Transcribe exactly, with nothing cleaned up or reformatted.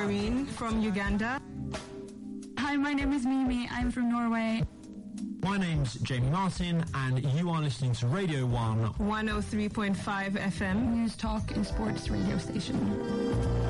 Maureen from Uganda. Hi, my name is Mimi. I'm from Norway. My name's Jamie Martin, and you are listening to Radio one one oh three point five F M. News, talk and sports radio station.